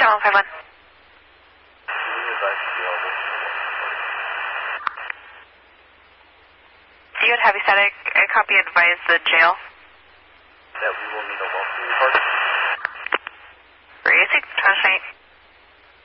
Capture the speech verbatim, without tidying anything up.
one five one. You would have you static, a copy advise the jail.